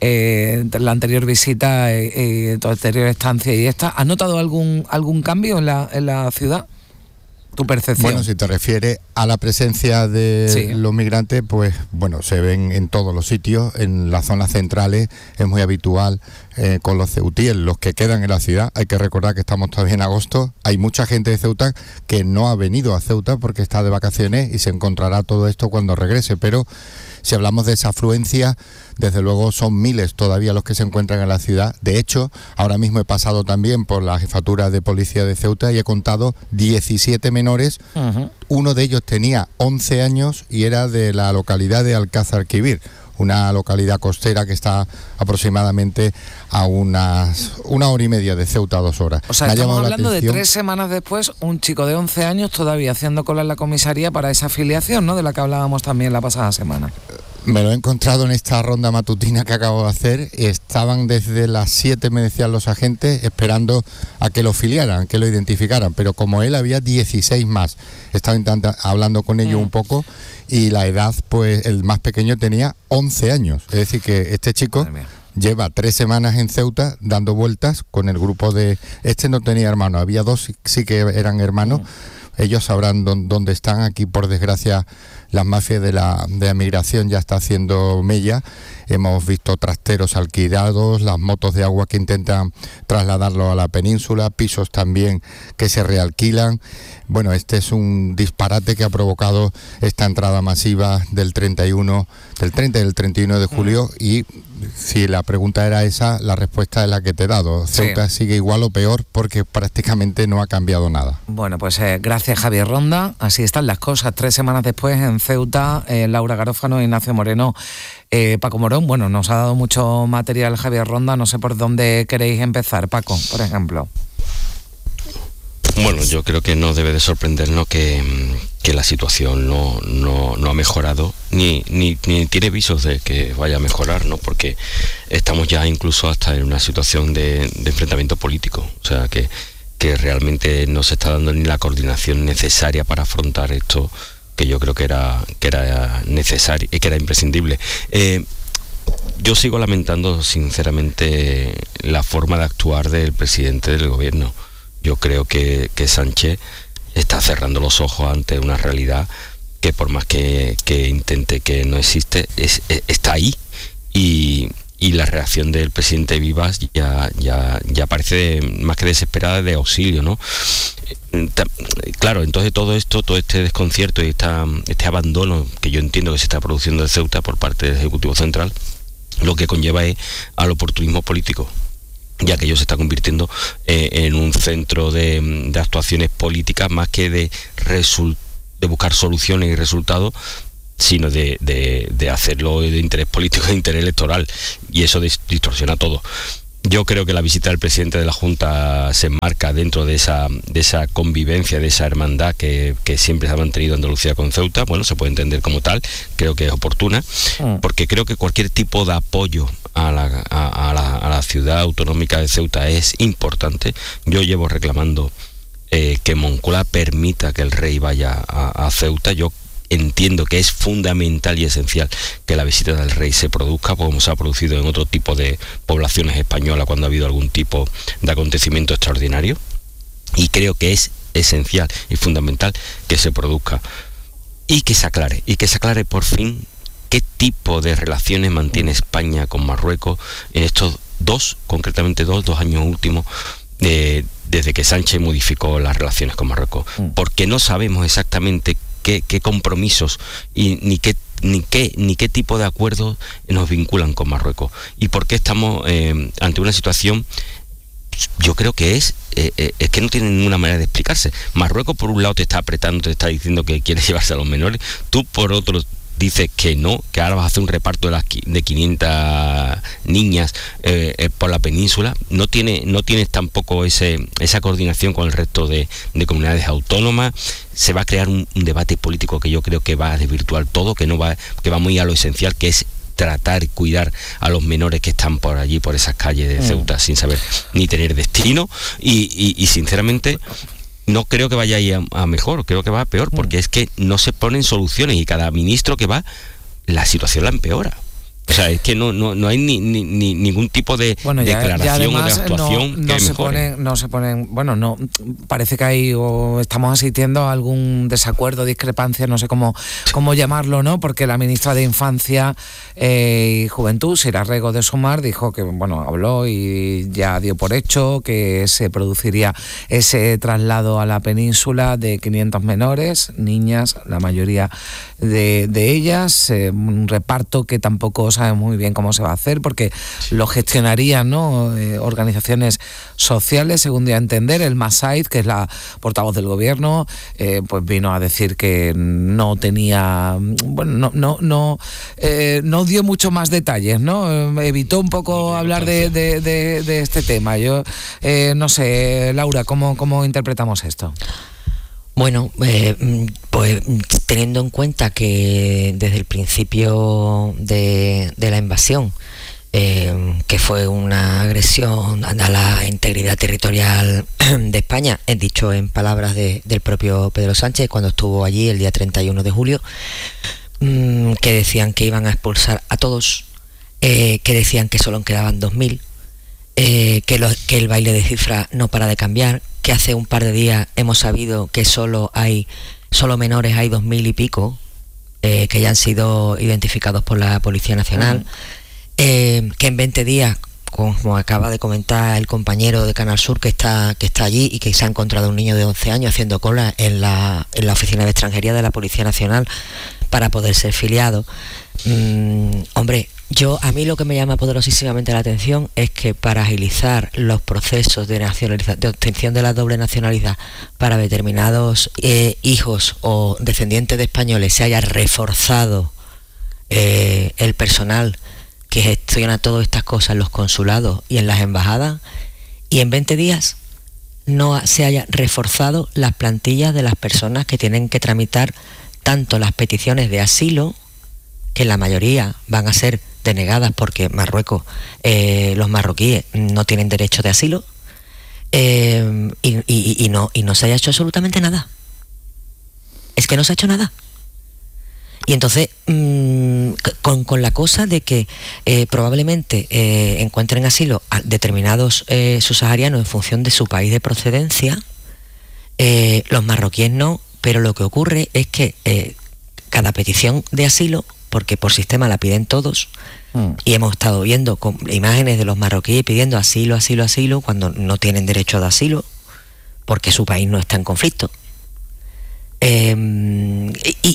Speaker 6: la anterior visita, tu anterior estancia y esta, ¿has notado algún cambio en la ciudad? ¿Tu percepción?
Speaker 12: Bueno, si te refieres a la presencia de los migrantes, pues bueno, se ven en todos los sitios. En las zonas centrales es muy habitual con los ceutíes, los que quedan en la ciudad. Hay que recordar que estamos todavía en agosto. Hay mucha gente de Ceuta que no ha venido a Ceuta porque está de vacaciones y se encontrará todo esto cuando regrese, pero si hablamos de esa afluencia, desde luego son miles todavía los que se encuentran en la ciudad. De hecho, ahora mismo he pasado también por la jefatura de policía de Ceuta y he contado 17 menores. Uno de ellos tenía 11 años y era de la localidad de Alcázar Quibir, una localidad costera que está aproximadamente a una hora y media de Ceuta, 2 horas.
Speaker 6: O sea, estamos hablando de 3 semanas después, un chico de 11 años todavía haciendo cola en la comisaría para esa afiliación, ¿no?, de la que hablábamos también la pasada semana.
Speaker 12: Me lo he encontrado en esta ronda matutina que acabo de hacer. Estaban desde las 7, me decían los agentes, esperando a que lo filiaran, que lo identificaran, pero como él había 16 más. Estaba hablando con ellos un poco y la edad, pues el más pequeño tenía 11 años. Es decir, que este chico lleva 3 semanas en Ceuta dando vueltas con el grupo de... Este no tenía hermanos, había 2 sí que eran hermanos. Ellos sabrán dónde están. Aquí, por desgracia, las mafias de la migración ya está haciendo mella. Hemos visto trasteros alquilados, las motos de agua que intentan trasladarlo a la península, pisos también que se realquilan. Bueno, este es un disparate que ha provocado esta entrada masiva del 30 y del 31 de julio y si la pregunta era esa, la respuesta es la que te he dado. Ceuta sigue igual o peor porque prácticamente no ha cambiado nada.
Speaker 6: Bueno, pues gracias, Javier Ronda. Así están las cosas 3 semanas después en en Ceuta, Laura Garófano, Ignacio Moreno, Paco Morón. Bueno, nos ha dado mucho material Javier Ronda, no sé por dónde queréis empezar, Paco, por ejemplo.
Speaker 11: Bueno, yo creo que no debe de sorprendernos que la situación no ha mejorado, ni tiene visos de que vaya a mejorar, ¿no? Porque estamos ya incluso hasta en una situación de enfrentamiento político, o sea que realmente no se está dando ni la coordinación necesaria para afrontar esto, que yo creo que era necesario y que era imprescindible. Yo sigo lamentando sinceramente la forma de actuar del presidente del gobierno. Yo creo que Sánchez está cerrando los ojos ante una realidad que por más que intente que no existe, está ahí, y la reacción del presidente Vivas ya parece más que desesperada, de auxilio, ¿no? Claro, entonces todo este desconcierto y este abandono que yo entiendo que se está produciendo en Ceuta por parte del Ejecutivo Central, lo que conlleva es al oportunismo político, ya que ello se está convirtiendo en un centro de actuaciones políticas más que de buscar soluciones y resultados, sino de hacerlo de interés político e interés electoral, y eso distorsiona todo. Yo creo que la visita del presidente de la Junta se enmarca dentro de esa convivencia, de esa hermandad que siempre se ha mantenido Andalucía con Ceuta. Bueno, se puede entender como tal, creo que es oportuna, porque creo que cualquier tipo de apoyo a la ciudad autonómica de Ceuta es importante. Yo llevo reclamando que Moncloa permita que el rey vaya a Ceuta. Yo entiendo que es fundamental y esencial que la visita del rey se produzca, como se ha producido en otro tipo de poblaciones españolas cuando ha habido algún tipo de acontecimiento extraordinario, y creo que es esencial y fundamental que se produzca y que se aclare por fin qué tipo de relaciones mantiene España con Marruecos en estos concretamente dos años últimos, desde que Sánchez modificó las relaciones con Marruecos, porque no sabemos exactamente qué compromisos y ni qué tipo de acuerdos nos vinculan con Marruecos, y por qué estamos ante una situación. Yo creo que es que no tiene ninguna manera de explicarse. Marruecos por un lado te está apretando, te está diciendo que quiere llevarse a los menores, tú por otro dices que no, que ahora vas a hacer un reparto de 500 niñas por la península. No tienes tampoco esa coordinación con el resto de comunidades autónomas. Se va a crear un debate político que yo creo que va a desvirtuar todo, que va muy a lo esencial, que es tratar y cuidar a los menores que están por allí, por esas calles de Ceuta, sin saber ni tener destino, y sinceramente no creo que vaya ahí a mejor, creo que va a peor, porque es que no se ponen soluciones, y cada ministro que va, la situación la empeora. O sea, es que no hay ningún tipo de declaración o de actuación que mejore.
Speaker 6: Parece que hay, o estamos asistiendo a algún desacuerdo, discrepancia, no sé cómo llamarlo, ¿no? Porque la ministra de Infancia y Juventud, Sira Rego de Sumar, dijo que, habló y ya dio por hecho que se produciría ese traslado a la península de 500 menores, niñas, la mayoría de ellas, un reparto que tampoco sabe muy bien cómo se va a hacer, porque lo gestionarían, ¿no? Organizaciones sociales, según dio a entender. El Masaid, que es la portavoz del gobierno, pues vino a decir que no tenía, no dio mucho más detalles, ¿no? Evitó un poco hablar de este tema. Yo no sé, Laura, ¿cómo interpretamos esto?
Speaker 10: Bueno, pues teniendo en cuenta que desde el principio de la invasión, que fue una agresión a la integridad territorial de España, dicho en palabras del propio Pedro Sánchez cuando estuvo allí el día 31 de julio, que decían que iban a expulsar a todos, que decían que solo quedaban 2.000, que el baile de cifras no para de cambiar, que hace un par de días hemos sabido que solo menores hay 2.000 y pico, que ya han sido identificados por la Policía Nacional, que en 20 días, como acaba de comentar el compañero de Canal Sur que está allí, y que se ha encontrado un niño de 11 años haciendo cola en la oficina de extranjería de la Policía Nacional para poder ser filiado. Hombre, A mí lo que me llama poderosísimamente la atención es que para agilizar los procesos de obtención de la doble nacionalidad para determinados hijos o descendientes de españoles se haya reforzado el personal que gestiona todas estas cosas en los consulados y en las embajadas, y en 20 días no se haya reforzado las plantillas de las personas que tienen que tramitar tanto las peticiones de asilo, que la mayoría van a ser denegadas porque Marruecos, los marroquíes no tienen derecho de asilo, y no se haya hecho absolutamente nada. Es que no se ha hecho nada. Y entonces, con la cosa de que probablemente encuentren asilo a determinados subsaharianos en función de su país de procedencia, los marroquíes no, pero lo que ocurre es que cada petición de asilo, porque por sistema la piden todos, y hemos estado viendo con imágenes de los marroquíes pidiendo asilo cuando no tienen derecho de asilo, porque su país no está en conflicto. Van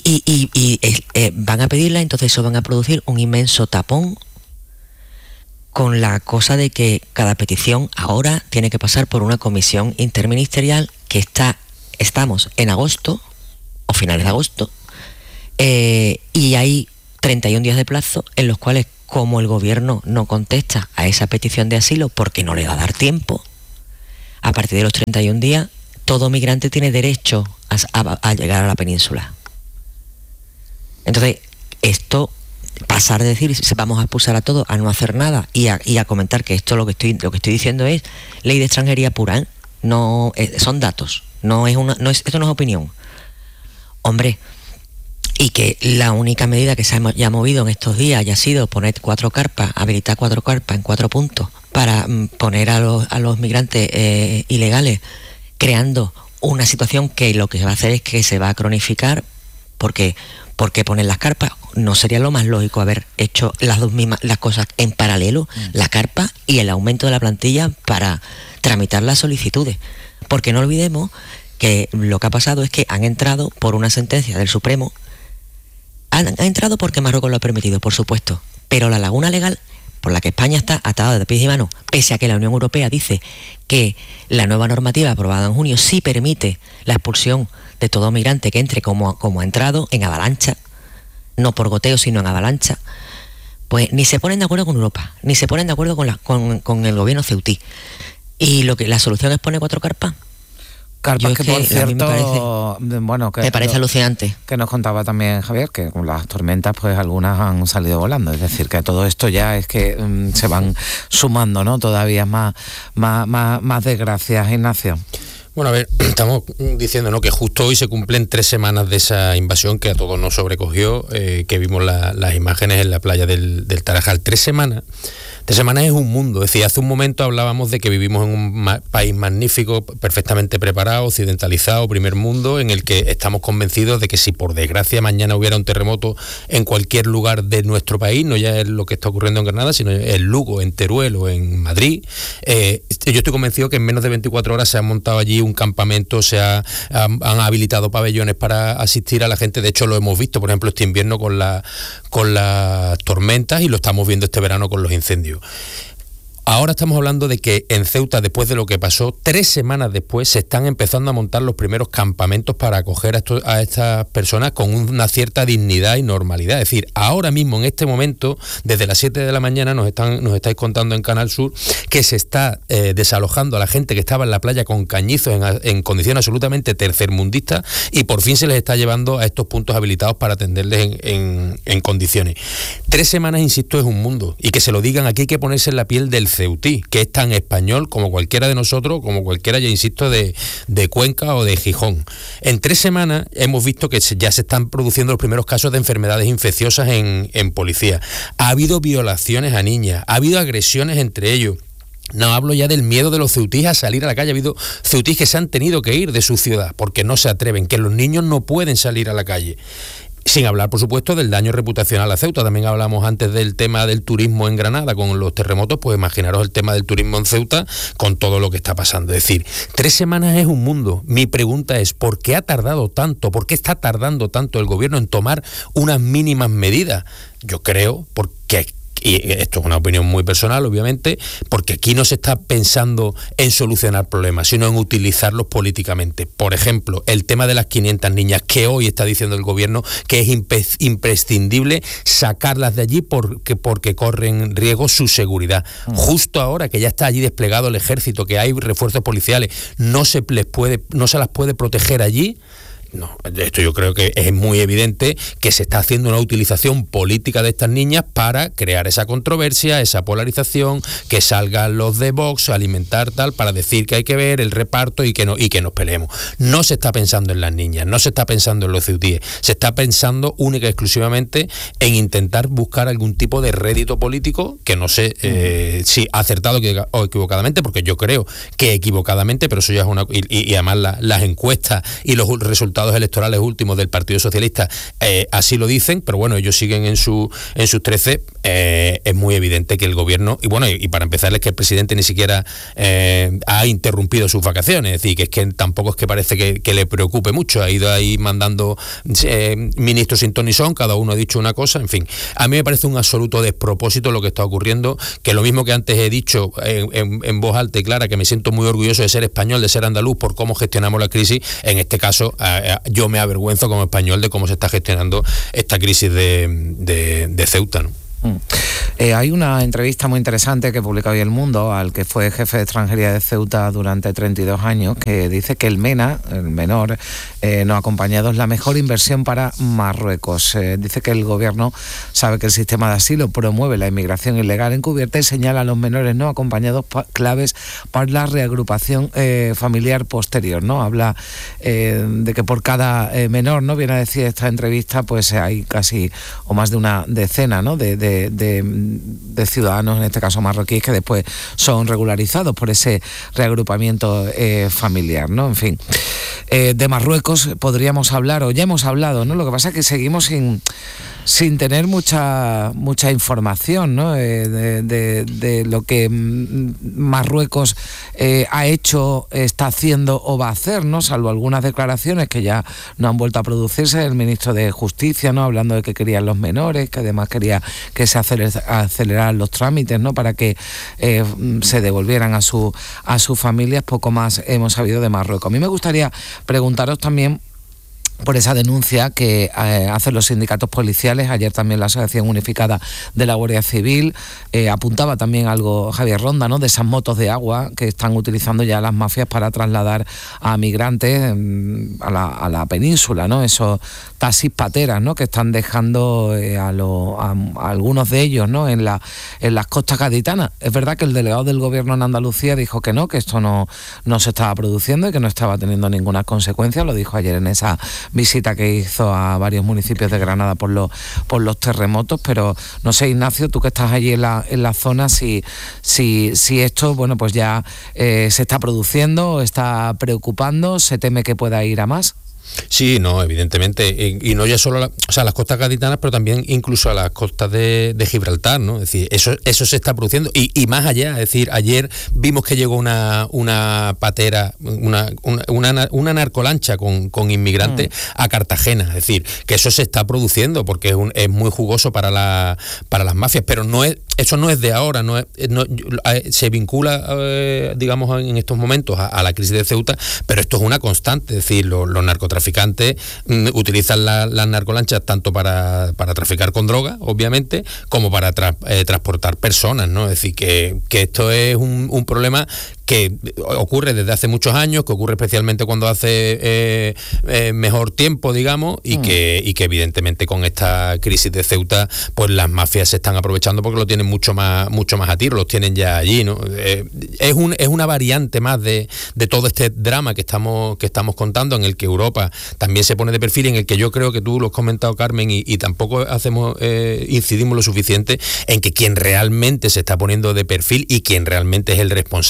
Speaker 10: a pedirla, entonces eso van a producir un inmenso tapón con la cosa de que cada petición ahora tiene que pasar por una comisión interministerial que estamos en agosto o finales de agosto, y hay 31 días de plazo en los cuales, como el gobierno no contesta a esa petición de asilo porque no le va a dar tiempo, a partir de los 31 días todo migrante tiene derecho a llegar a la península. Entonces, esto, pasar de decir vamos a expulsar a todos, a no hacer nada y a comentar que esto lo que estoy diciendo es ley de extranjería pura, no son datos, esto no es opinión. Hombre, y que la única medida que se haya movido en estos días haya sido poner 4 carpas, habilitar 4 carpas en 4 puntos para poner a los migrantes ilegales, creando una situación que lo que va a hacer es que se va a cronificar, porque ¿por qué poner las carpas? ¿No sería lo más lógico haber hecho las cosas en paralelo, la carpa y el aumento de la plantilla para tramitar las solicitudes? Porque no olvidemos que lo que ha pasado es que han entrado por una sentencia del Supremo, han entrado porque Marruecos lo ha permitido, por supuesto, pero la laguna legal por la que España está atada de pies y manos, pese a que la Unión Europea dice que la nueva normativa aprobada en junio sí permite la expulsión de todo migrante que entre como ha entrado, en avalancha, no por goteo sino en avalancha, pues ni se ponen de acuerdo con Europa, ni se ponen de acuerdo con el gobierno ceutí. Y la solución es poner 4 carpas.
Speaker 6: Carpas que por cierto,
Speaker 10: me parece alucinante.
Speaker 6: Que nos contaba también Javier, que con las tormentas pues algunas han salido volando, es decir, que todo esto ya es que se van sumando, ¿no? Todavía más desgracias, Ignacio.
Speaker 9: Bueno, a ver, estamos diciendo, ¿no?, que justo hoy se cumplen 3 semanas de esa invasión que a todos nos sobrecogió, que vimos las imágenes en la playa del Tarajal. 3 semanas. 3 semanas es un mundo. Es decir, hace un momento hablábamos de que vivimos en un país magnífico, perfectamente preparado, occidentalizado, primer mundo, en el que estamos convencidos de que si por desgracia mañana hubiera un terremoto en cualquier lugar de nuestro país, no ya es lo que está ocurriendo en Granada, sino en Lugo, en Teruel o en Madrid, yo estoy convencido que en menos de 24 horas se ha montado allí un campamento, han habilitado pabellones para asistir a la gente. De hecho, lo hemos visto, por ejemplo, este invierno con las tormentas, y lo estamos viendo este verano con los incendios. Ahora estamos hablando de que en Ceuta, después de lo que pasó, 3 semanas después, se están empezando a montar los primeros campamentos para acoger a estas personas con una cierta dignidad y normalidad. Es decir, ahora mismo, en este momento, desde las 7 de la mañana, nos estáis contando en Canal Sur que se está desalojando a la gente que estaba en la playa con cañizos en condiciones absolutamente tercermundistas, y por fin se les está llevando a estos puntos habilitados para atenderles en condiciones. 3 semanas, insisto, es un mundo. Y que se lo digan, aquí hay que ponerse en la piel del ceutí, que es tan español como cualquiera de nosotros, como cualquiera, ya insisto, de Cuenca o de Gijón. En 3 semanas hemos visto que ya se están produciendo los primeros casos de enfermedades infecciosas en policía. Ha habido violaciones a niñas, ha habido agresiones entre ellos. No hablo ya del miedo de los ceutíes a salir a la calle. Ha habido ceutíes que se han tenido que ir de su ciudad porque no se atreven, que los niños no pueden salir a la calle. Sin hablar, por supuesto, del daño reputacional a Ceuta. También hablamos antes del tema del turismo en Granada con los terremotos, pues imaginaros el tema del turismo en Ceuta con todo lo que está pasando. Es decir, 3 semanas es un mundo. Mi pregunta es, ¿por qué ha tardado tanto? ¿Por qué está tardando tanto el gobierno en tomar unas mínimas medidas? Yo creo porque y esto es una opinión muy personal, obviamente, porque aquí no se está pensando en solucionar problemas, sino en utilizarlos políticamente. Por ejemplo, el tema de las 500 niñas, que hoy está diciendo el gobierno que es imprescindible sacarlas de allí porque corren riesgo su seguridad. Justo ahora que ya está allí desplegado el ejército, que hay refuerzos policiales, no se las puede proteger allí. No, esto yo creo que es muy evidente que se está haciendo una utilización política de estas niñas para crear esa controversia, esa polarización, que salgan los de Vox, alimentar tal, para decir que hay que ver el reparto y que nos peleemos. No se está pensando en las niñas, no se está pensando en los ceutíes, se está pensando única y exclusivamente en intentar buscar algún tipo de rédito político, que no sé si acertado o equivocadamente, porque yo creo que equivocadamente, pero eso ya es una... Y además las encuestas y los resultados electorales últimos del Partido Socialista así lo dicen, pero bueno, ellos siguen en sus 13. Es muy evidente que el gobierno, y para empezar es que el presidente ni siquiera ha interrumpido sus vacaciones, es decir, que es que tampoco es que parece que le preocupe mucho, ha ido ahí mandando ministros sin ton ni son, cada uno ha dicho una cosa, en fin. A mí me parece un absoluto despropósito lo que está ocurriendo, que lo mismo que antes he dicho en voz alta y clara, que me siento muy orgulloso de ser español, de ser andaluz, por cómo gestionamos la crisis, en este caso yo me avergüenzo como español de cómo se está gestionando esta crisis de Ceuta, ¿no?
Speaker 6: Hay una entrevista muy interesante que publica hoy El Mundo al que fue jefe de extranjería de Ceuta durante 32 años, que dice que el MENA, el menor no acompañado, es la mejor inversión para Marruecos. Dice que el gobierno sabe que el sistema de asilo promueve la inmigración ilegal encubierta y señala a los menores no acompañados claves para la reagrupación familiar posterior, ¿no? Habla de que por cada menor, ¿no? Viene a decir esta entrevista, pues hay casi o más de una decena, ¿no? de ciudadanos, en este caso marroquíes, que después son regularizados por ese reagrupamiento familiar, ¿no? En fin, de Marruecos podríamos hablar, o ya hemos hablado, ¿no? Lo que pasa es que seguimos sin tener mucha información, ¿no? De lo que Marruecos ha hecho, está haciendo o va a hacer, ¿no? Salvo algunas declaraciones que ya no han vuelto a producirse, el ministro de Justicia, ¿no? Hablando de que querían los menores, que además quería que se aceleraran los trámites, ¿no? Para que se devolvieran a sus familias. Poco más hemos sabido de Marruecos. A mí me gustaría preguntaros también por esa denuncia que hacen los sindicatos policiales. Ayer también la Asociación Unificada de la Guardia Civil apuntaba también algo, Javier Ronda, ¿no? De esas motos de agua que están utilizando ya las mafias para trasladar a migrantes a la península, ¿no? Esos taxis pateras, ¿no? Que están dejando a algunos de ellos, ¿no? en las costas gaditanas. Es verdad que el delegado del gobierno en Andalucía dijo que no, que esto no se estaba produciendo y que no estaba teniendo ninguna consecuencia. Lo dijo ayer en esa visita que hizo a varios municipios de Granada por los terremotos, pero no sé, Ignacio, tú que estás allí en la zona, si esto, bueno, pues ya se está produciendo, está preocupando, se teme que pueda ir a más.
Speaker 9: Sí, no, evidentemente, y no ya solo las costas gaditanas, pero también incluso a las costas de Gibraltar, ¿no? Es decir, eso se está produciendo y más allá. Es decir, ayer vimos que llegó una patera, una narcolancha con inmigrantes a Cartagena. Es decir, que eso se está produciendo porque es muy jugoso para las mafias, pero eso no es de ahora, se vincula, digamos, en estos momentos a la crisis de Ceuta, pero esto es una constante. Es decir, los narcotraficantes utilizan las narcolanchas tanto para traficar con droga, obviamente, como para transportar personas, ¿no? Es decir, que esto es un problema que ocurre desde hace muchos años, que ocurre especialmente cuando hace mejor tiempo, digamos, y que evidentemente con esta crisis de Ceuta, pues las mafias se están aprovechando porque lo tienen mucho más a tiro, los tienen ya allí, ¿no? Es una variante más de todo este drama que estamos contando, en el que Europa también se pone de perfil, en el que yo creo que tú lo has comentado, Carmen, y tampoco incidimos lo suficiente en que quien realmente se está poniendo de perfil y quien realmente es el responsable y que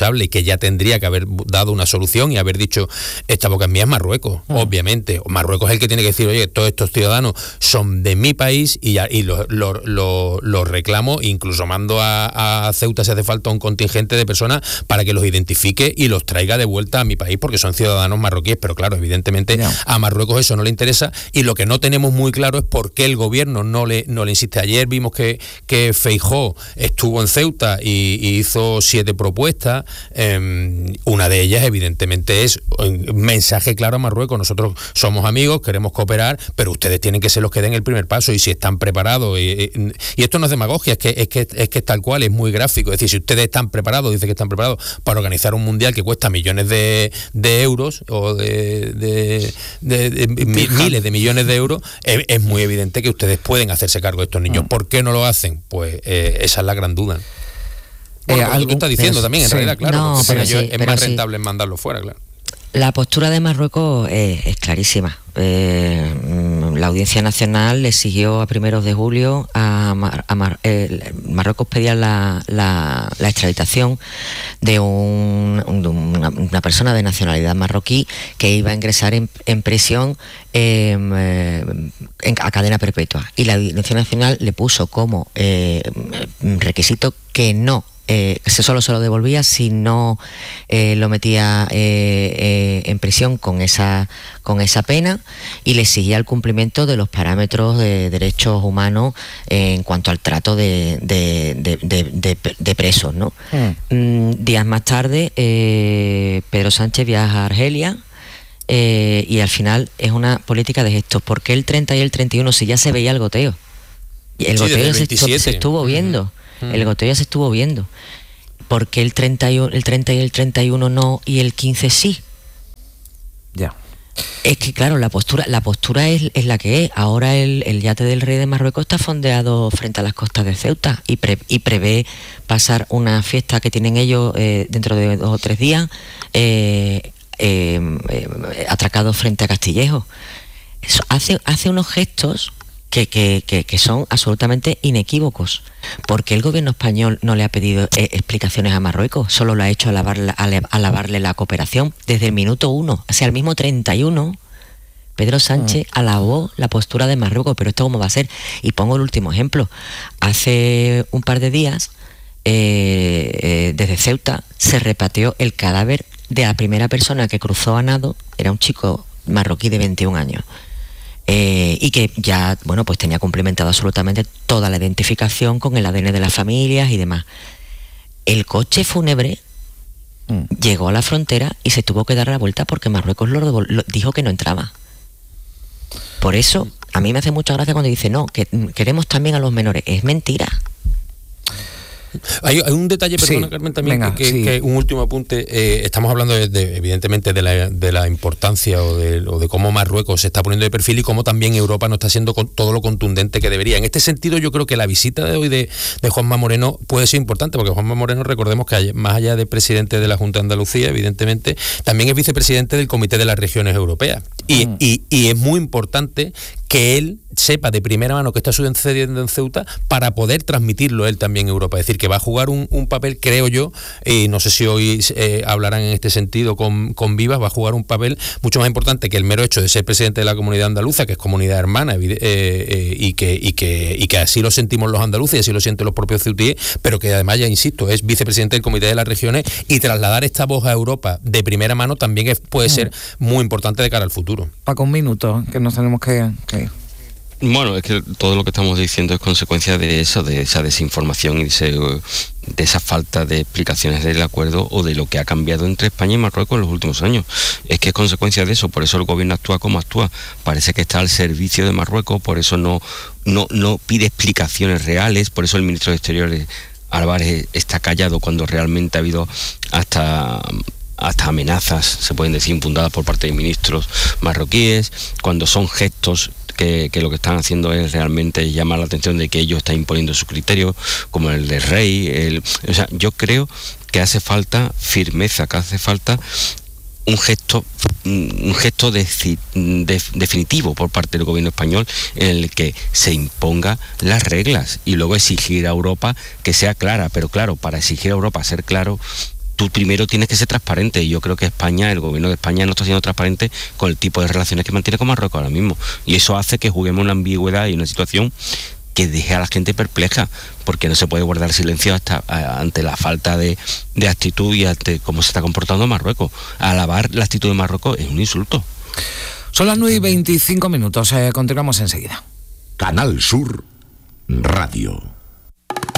Speaker 9: ya tendría que haber dado una solución y haber dicho, esta boca es mía, es Marruecos, obviamente. Marruecos es el que tiene que decir, oye, todos estos ciudadanos son de mi país y los reclamo, incluso mando a Ceuta si hace falta un contingente de personas para que los identifique y los traiga de vuelta a mi país porque son ciudadanos marroquíes, pero claro, evidentemente a Marruecos eso no le interesa y lo que no tenemos muy claro es por qué el gobierno no le insiste. Ayer vimos que Feijóo estuvo en Ceuta y hizo 7 propuestas, una de ellas evidentemente es un mensaje claro a Marruecos, nosotros somos amigos, queremos cooperar, pero ustedes tienen que ser los que den el primer paso y si están preparados, y esto no es demagogia, es que es tal cual, es muy gráfico, es decir, si ustedes están preparados, dice que están preparados para organizar un mundial que cuesta millones de euros o de miles de millones de euros, es muy evidente que ustedes pueden hacerse cargo de estos niños. ¿Por qué no lo hacen? Pues esa es la gran duda. Bueno, lo que tú estás diciendo también, en realidad, claro,
Speaker 10: no,
Speaker 9: es más rentable mandarlo fuera, claro.
Speaker 10: La postura de Marruecos es clarísima. La Audiencia Nacional le exigió a primeros de julio Marruecos pedía la extraditación de una persona de nacionalidad marroquí que iba a ingresar en prisión a cadena perpetua. Y la Audiencia Nacional le puso como requisito que no. Solo se lo devolvía si no lo metía en prisión con esa pena y le exigía el cumplimiento de los parámetros de derechos humanos en cuanto al trato de presos, ¿no? Días más tarde Pedro Sánchez viaja a Argelia y al final es una política de gestos. ¿Por qué el 30 y el 31 si ya se veía el goteo? El goteo se estuvo viendo. El goteo ya se estuvo viendo. Porque el 30 y el 31 no y el 15 sí.
Speaker 6: Ya.
Speaker 10: Es que claro, la postura es la que es. Ahora el yate del rey de Marruecos está fondeado frente a las costas de Ceuta y prevé pasar una fiesta que tienen ellos dentro de 2 o 3 días atracados frente a Castillejo. Eso hace unos gestos que son absolutamente inequívocos, porque el gobierno español no le ha pedido explicaciones a Marruecos, solo lo ha hecho alabarle la cooperación desde el minuto 1, o sea, el mismo 31. Pedro Sánchez alabó la postura de Marruecos, pero esto cómo va a ser. Y pongo el último ejemplo. Hace un par de días desde Ceuta se repatrió el cadáver de la primera persona que cruzó a nado, era un chico marroquí de 21 años. Y que ya, pues tenía cumplimentado absolutamente toda la identificación con el ADN de las familias y demás. El coche fúnebre llegó a la frontera y se tuvo que dar la vuelta porque Marruecos lo dijo que no entraba. Por eso, a mí me hace mucha gracia cuando dice, no, que queremos también a los menores. Es mentira.
Speaker 9: Hay un detalle, perdona, Carmen, también, que un último apunte. Estamos hablando evidentemente de la importancia o de cómo Marruecos se está poniendo de perfil y cómo también Europa no está siendo todo lo contundente que debería. En este sentido, yo creo que la visita de hoy de Juanma Moreno puede ser importante, porque Juanma Moreno, recordemos que más allá de presidente de la Junta de Andalucía, evidentemente, también es vicepresidente del Comité de las Regiones Europeas. Y es muy importante que él sepa de primera mano que está sucediendo en Ceuta para poder transmitirlo él también en Europa. Es decir, que va a jugar un papel, creo yo, y no sé si hoy hablarán en este sentido con Vivas, va a jugar un papel mucho más importante que el mero hecho de ser presidente de la comunidad andaluza, que es comunidad hermana, y que así lo sentimos los andaluces y así lo sienten los propios ceutíes, pero que además, ya insisto, es vicepresidente del Comité de las Regiones, y trasladar esta voz a Europa de primera mano también puede ser muy importante de cara al futuro.
Speaker 6: Paco, un minuto, que nos tenemos que ir.
Speaker 11: Bueno, es que todo lo que estamos diciendo es consecuencia de eso, de esa desinformación y de esa falta de explicaciones del acuerdo o de lo que ha cambiado entre España y Marruecos en los últimos años. Es que es consecuencia de eso, por eso el gobierno actúa como actúa. Parece que está al servicio de Marruecos, por eso no pide explicaciones reales, por eso el ministro de Exteriores, Álvarez, está callado cuando realmente ha habido hasta amenazas, se pueden decir, infundadas por parte de ministros marroquíes, cuando son gestos que lo que están haciendo es realmente llamar la atención de que ellos están imponiendo su criterio, como el del rey. O sea, yo creo que hace falta firmeza, que hace falta un gesto definitivo por parte del gobierno español en el que se imponga las reglas y luego exigir a Europa que sea clara. Pero claro, para exigir a Europa ser claro, tú primero tienes que ser transparente, y yo creo que España, el gobierno de España no está siendo transparente con el tipo de relaciones que mantiene con Marruecos ahora mismo, y eso hace que juguemos una ambigüedad y una situación que deje a la gente perpleja, porque no se puede guardar silencio ante la falta de actitud y ante cómo se está comportando Marruecos. Alabar la actitud de Marruecos es un insulto.
Speaker 6: Son las 9:25, continuamos enseguida.
Speaker 13: Canal Sur Radio.